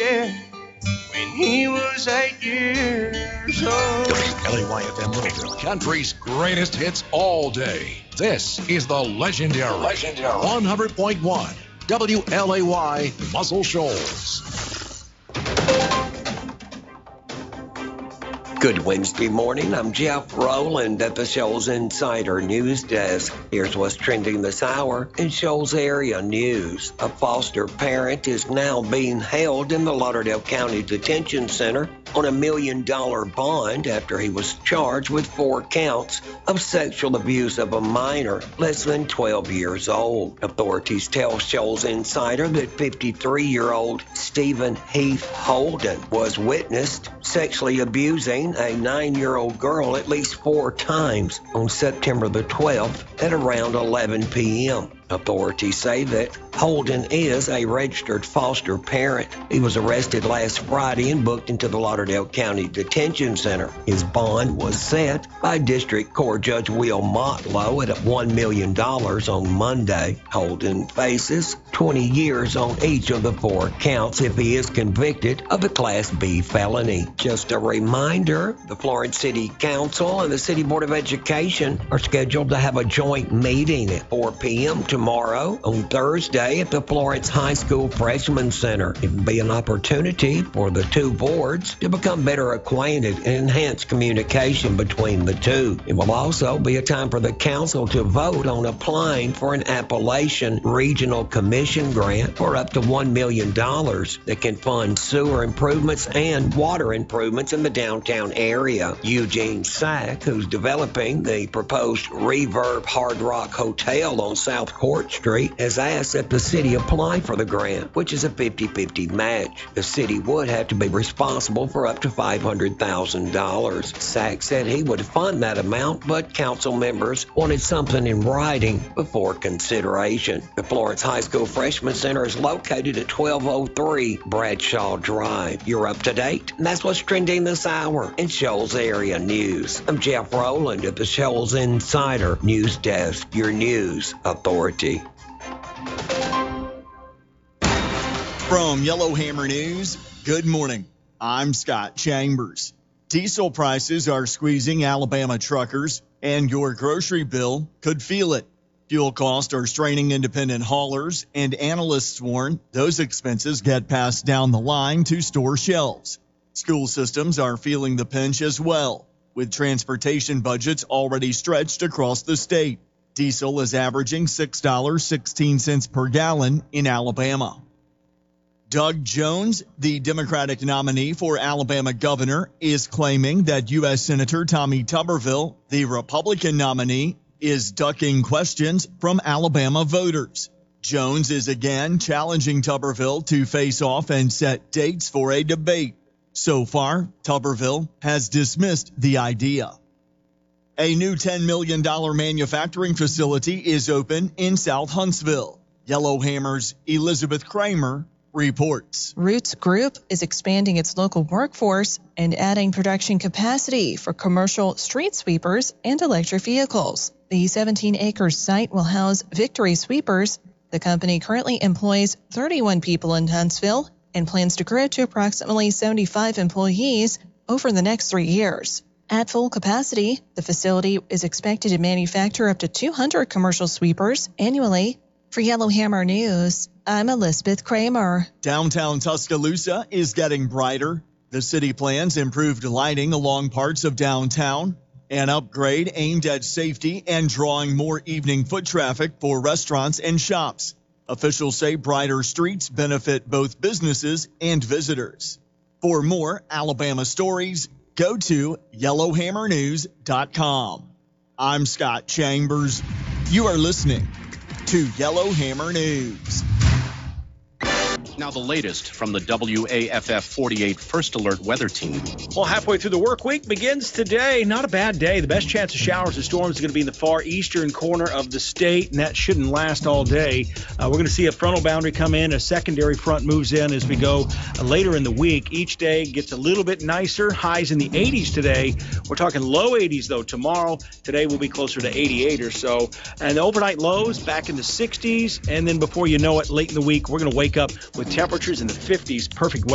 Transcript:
yeah, when he was 8 years old. WLAY-FM Littleville, country's greatest hits all day. This is the legendary 100.1 WLAY Muscle Shoals. Good Wednesday morning. I'm Jeff Rowland at the Shoals Insider News Desk. Here's what's trending this hour in Shoals area news. A foster parent is now being held in the Lauderdale County Detention Center on $1 million bond after he was charged with 4 counts of sexual abuse of a minor less than 12 years old. Authorities tell Shoals Insider that 53-year-old Stephen Heath Holden was witnessed sexually abusing a 9-year-old girl at least 4 times on September the 12th at around 11 p.m. Authorities say that Holden is a registered foster parent. He was arrested last Friday and booked into the Lauderdale County Detention Center. His bond was set by District Court Judge Will Motlow at $1 million on Monday. Holden faces 20 years on each of the 4 counts if he is convicted of a Class B felony. Just a reminder, the Florence City Council and the City Board of Education are scheduled to have a joint meeting at 4 p.m. tomorrow on Thursday at the Florence High School Freshman Center. It will be an opportunity for the two boards to become better acquainted and enhance communication between the two. It will also be a time for the council to vote on applying for an Appalachian Regional Commission grant for up to $1 million that can fund sewer improvements and water improvements in the downtown area. Eugene Sack, who's developing the proposed Reverb Hard Rock Hotel on South Court Street, has asked that the city apply for the grant, which is a 50-50 match. The city would have to be responsible for up to $500,000. Sack said he would fund that amount, but council members wanted something in writing before consideration. The Florence High School Freshman Center is located at 1203 Bradshaw Drive. You're up to date, and that's what's trending this hour in Shoals Area News. I'm Jeff Rowland at the Shoals Insider News Desk, your news authority. From Yellowhammer News, good morning. I'm Scott Chambers. Diesel prices are squeezing Alabama truckers, and your grocery bill could feel it. Fuel costs are straining independent haulers, and analysts warn those expenses get passed down the line to store shelves. School systems are feeling the pinch as well, with transportation budgets already stretched across the state. Diesel is averaging $6.16 per gallon in Alabama. Doug Jones, the Democratic nominee for Alabama governor, is claiming that U.S. Senator Tommy Tuberville, the Republican nominee, is ducking questions from Alabama voters. Jones is again challenging Tuberville to face off and set dates for a debate. So far, Tuberville has dismissed the idea. A new $10 million manufacturing facility is open in South Huntsville. Yellowhammer's Elizabeth Kramer reports. Roots Group is expanding its local workforce and adding production capacity for commercial street sweepers and electric vehicles. The 17-acre site will house Victory Sweepers. The company currently employs 31 people in Huntsville and plans to grow to approximately 75 employees over the next 3 years. At full capacity, the facility is expected to manufacture up to 200 commercial sweepers annually. For Yellowhammer News, I'm Elizabeth Kramer. Downtown Tuscaloosa is getting brighter. The city plans improved lighting along parts of downtown, an upgrade aimed at safety and drawing more evening foot traffic for restaurants and shops. Officials say brighter streets benefit both businesses and visitors. For more Alabama stories, go to yellowhammernews.com. I'm Scott Chambers. You are listening to Yellowhammer News. Now the latest from the WAFF 48 First Alert Weather Team. Well, halfway through the work week begins today. Not a bad day. The best chance of showers and storms is going to be in the far eastern corner of the state, and that shouldn't last all day. We're going to see a frontal boundary come in. A secondary front moves in as we go later in the week. Each day gets a little bit nicer. Highs in the 80s today. We're talking low 80s, though, tomorrow. Today will be closer to 88 or so. And the overnight lows back in the 60s. And then before you know it, late in the week, we're going to wake up with temperatures in the 50s. Perfect weather.